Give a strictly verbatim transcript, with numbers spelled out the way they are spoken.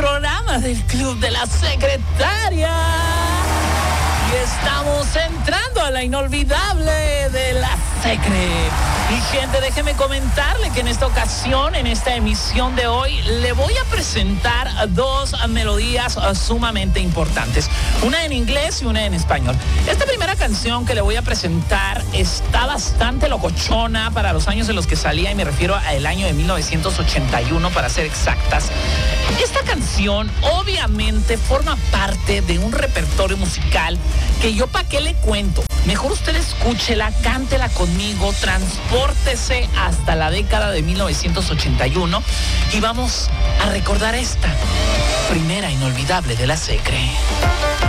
programa del Club de la Secretaria. Y estamos entrando a la inolvidable de la Secre. Y gente, déjeme comentarle que en esta ocasión, en esta emisión de hoy, le voy a presentar dos melodías sumamente importantes. Una en inglés y una en español. Esta primera canción que le voy a presentar está bastante locochona para los años en los que salía, y me refiero al año de mil novecientos ochenta y uno para ser exactas. Esta canción obviamente forma parte de un repertorio musical que yo pa' qué le cuento. Mejor usted escúchela, cántela conmigo, transpórtese hasta la década de mil novecientos ochenta y uno y vamos a recordar esta primera inolvidable de la Secre.